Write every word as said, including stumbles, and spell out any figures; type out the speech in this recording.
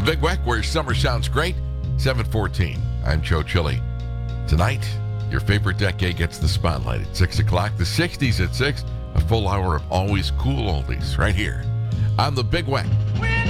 Big Weck, where summer sounds great, seven fourteen. I'm Joe Chili. Tonight, your favorite decade gets the spotlight at six o'clock. The sixties at six. A full hour of always cool oldies right here on the Big Weck.